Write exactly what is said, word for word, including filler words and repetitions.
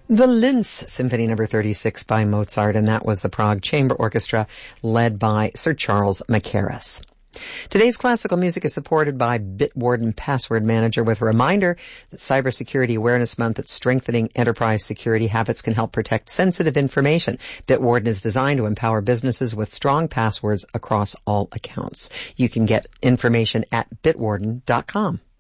The Linz Symphony Number thirty-six by Mozart, and that was the Prague Chamber Orchestra led by Sir Charles Mackerras. Today's classical music is supported by Bitwarden Password Manager with a reminder that Cybersecurity Awareness Month at strengthening enterprise security habits can help protect sensitive information. Bitwarden is designed to empower businesses with strong passwords across all accounts. You can get information at bitwarden dot com.